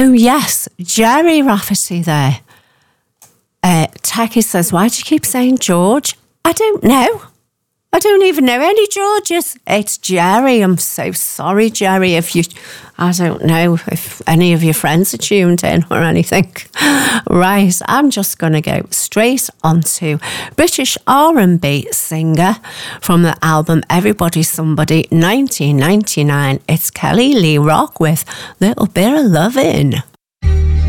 Oh, yes. Jerry Rafferty there. Tacky says, why do you keep saying George? I don't know. I don't even know any Georges. It's Jerry. I'm so sorry, Jerry, I don't know if any of your friends are tuned in or anything. Right, I'm just going to go straight on to British R&B singer from the album Everybody's Somebody, 1999. It's Kelly Lee Rock with Little Bit of Lovin'.